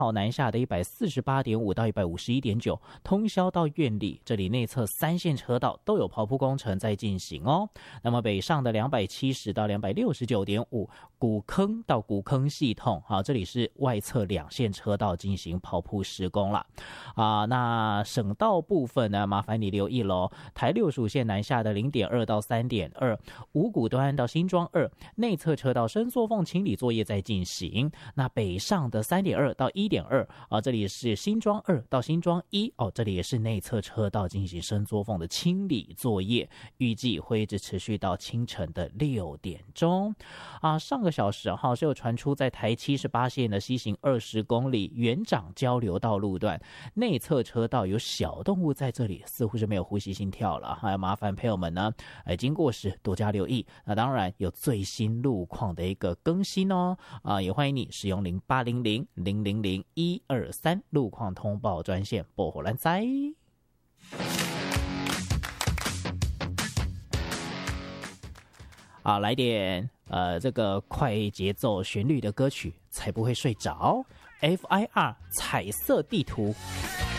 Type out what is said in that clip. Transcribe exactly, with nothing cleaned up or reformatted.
号南下的一百四十八点五到一百五十一点九，通霄到苑里，这里内侧三线车道都有刨铺工程在进行哦。那么北上的两百七十到两百六十九点五，古坑到古坑系统，好，这里是外侧两线车道进行刨铺施工了啊。那省道部分呢，麻烦你留意喽。台六十五线南下的零点二到三点二，五股端到新庄二，内侧车道伸缩缝清理作业在进行。那北上的三点二到一点二啊，这里是新庄二到新庄一哦，这里也是内侧车道进行伸缩缝的清理作业，预计会一直持续到清晨的六点钟啊。上个小时哈是有传出在台七十八线的西行二十公里园长交流道路段内侧车道有小动物在这里，似乎是没有呼吸心跳了，还要麻烦朋友们呢，哎，经过时多加留意。那当然有最新路况的一个更新哦啊，也欢迎你使用零八零零零零零一二三路况通报专线拨火兰灾。啊，来点呃这个快节奏旋律的歌曲，才不会睡着。F I R 彩色地图。